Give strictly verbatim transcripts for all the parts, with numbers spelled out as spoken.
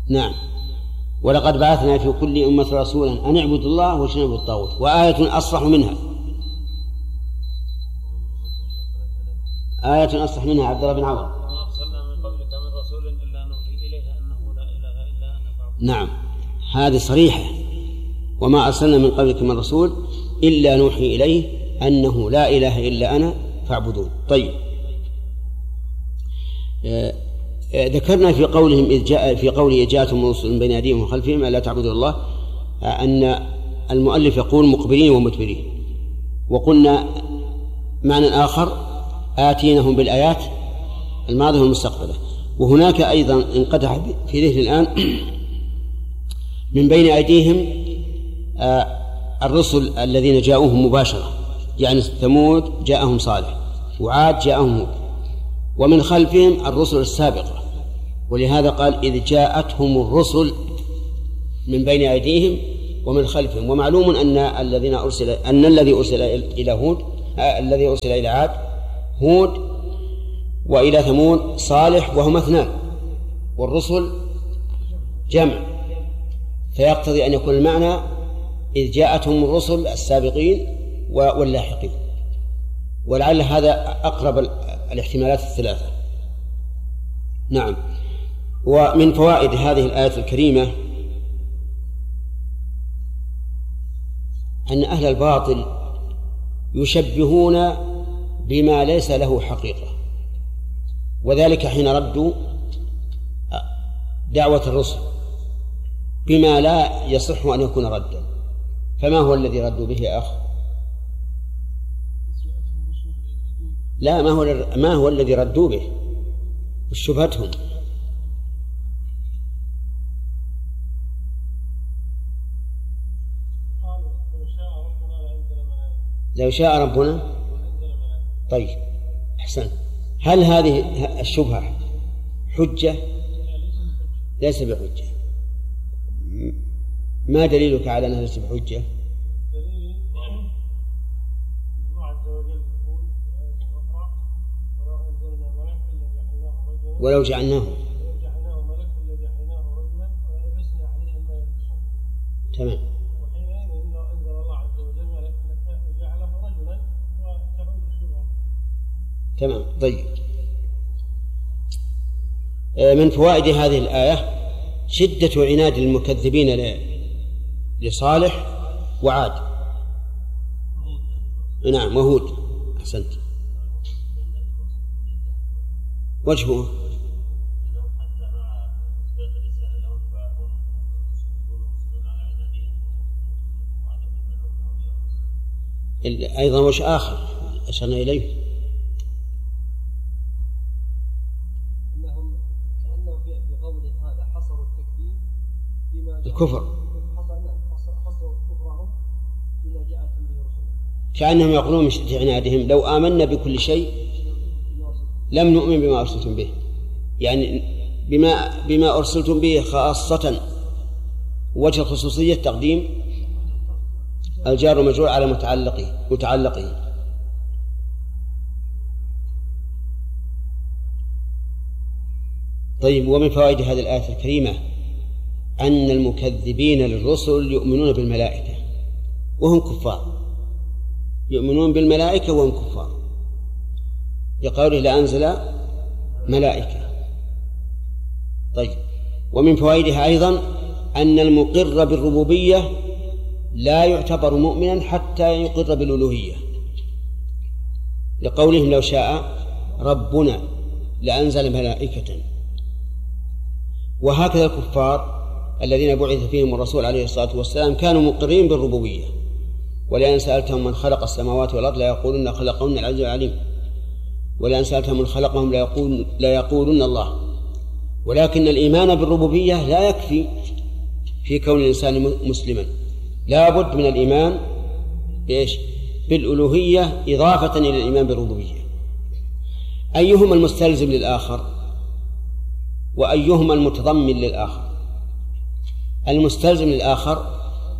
نعم. ولقد بعثنا في كل أمة رسولا أن اعبدوا الله واجتنبوا الطاغوت. وآية أصرح منها، آية أصرح منها عبد الله بن عوض. وما أرسلنا من قبلك من رسول إلا نوحي إليه أنه لا إله إلا أنا فاعبدون. نعم هذه صريحة، وما أرسلنا من قبلك من رسول إلا نوحي إليه أنه لا إله إلا أنا فاعبدون. طيب آه ذكرنا في قولهم إذ جاء في قوله جاءتهم رسل من بين أيديهم وخلفهم ألا تعبدوا الله آه أن المؤلف يقول مقبلين ومدبرين، وقلنا معنى آخر آتينهم بالآيات الماضية والمستقبلة. وهناك أيضا انقدح في ذهن الآن من بين أيديهم آه الرسل الذين جاءوهم مباشرة، يعني ثمود جاءهم صالح وعاد جاءهم هود، ومن خلفهم الرسل السابقة، ولهذا قال إذ جاءتهم الرسل من بين أيديهم ومن خلفهم. ومعلوم أن الذين أرسل أن الذي أرسل إلى هود آه الذي أرسل إلى عاد هود، وإلى ثمود صالح، وهما اثنان، والرسل جمع، فيقتضي أن يكون المعنى إذ جاءتهم الرسل السابقين واللاحقين، ولعل هذا أقرب الاحتمالات الثلاثة. نعم. ومن فوائد هذه الآية الكريمة أن أهل الباطل يشبهون بما ليس له حقيقة، وذلك حين ردوا دعوة الرسل بما لا يصح أن يكون ردا. فما هو الذي ردوا به يا أخ؟ لا، ما هو ما هو الذي ردوا به؟ شبهتهم. لو شاء ربنا. طيب أحسن. هل هذه الشبهة حجة؟ ليس بحجة. ما دليلك على أنها ليس بحجة؟ ولو جعلناه تمام. تمام. طيب من فوائد هذه الآية شدة عناد المكذبين لصالح وعاد. نعم وهود. أحسنت. وجهه أيضا وش آخر أشرنا إليه الكفر، كأنهم يقولون من شدة عنادهم لو آمنا بكل شيء لم نؤمن بما أرسلتم به، يعني بما بما أرسلتم به خاصة. وجه الخصوصية تقديم الجار ومجرور على متعلقه متعلقه. طيب ومن فوائد هذه الآية الكريمة أن المكذبين للرسل يؤمنون بالملائكة وهم كفار، يؤمنون بالملائكة وهم كفار، لقوله لأنزل ملائكة. طيب ومن فوائدها أيضا أن المقر بالربوبية لا يعتبر مؤمنا حتى يقر بالألوهية، لقولهم لو شاء ربنا لأنزل ملائكة. وهكذا الكفار الذين بعث فيهم الرسول عليه الصلاة والسلام كانوا مقرين بالربوبية، ولأن سألتهم من خلق السماوات والأرض لا يقولون خلقهن العزيز العليم، ولأن سألتهم من خلقهم لا يقولون, لا يقولون الله. ولكن الإيمان بالربوبية لا يكفي في كون الإنسان مسلما، لا بد من الإيمان بإيش؟ بالألوهية إضافة إلى الإيمان بالربوبية. أيهما المستلزم للآخر وأيهما المتضمن للآخر؟ المستلزم للآخر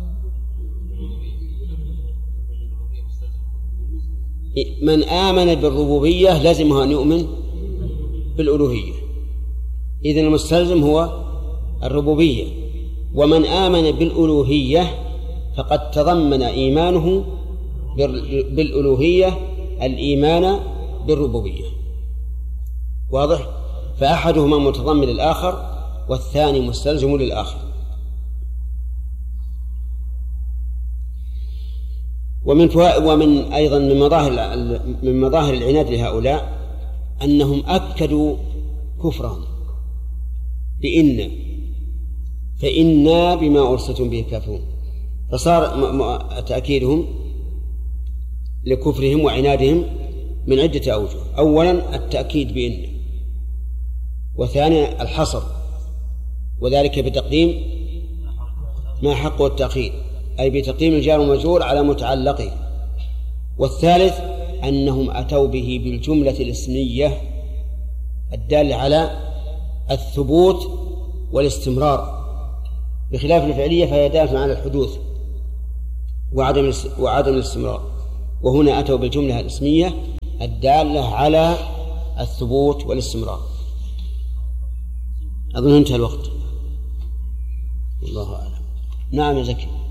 من آمن بالربوبية لازمه أن يؤمن بالألوهية، إذن المستلزم هو الربوبية. ومن آمن بالألوهية فقد تضمن إيمانه بالألوهية الإيمان بالربوبية. واضح؟ فأحدهما متضمن للآخر والثاني مستلزم للآخر. ومن ومن أيضا من مظاهر من مظاهر العناد لهؤلاء أنهم أكدوا كفرهم بإن فإنا بما أرسلتم به كافرون، فصار تأكيدهم لكفرهم وعنادهم من عدة أوجه. أولا التأكيد بإن، وثانيا الحصر وذلك بتقديم ما حقه التأخير أي بتقديم الجار والمجرور على متعلقه. والثالث أنهم أتوا به بالجملة الاسمية الدالة على الثبوت والاستمرار، بخلاف الفعلية فهي دالة على الحدوث وعدم وعدم الاستمرار، وهنا أتوا بالجملة الاسمية الدالة على الثبوت والاستمرار. أظن انتهى الوقت، الله أعلم. نعم يا زكي.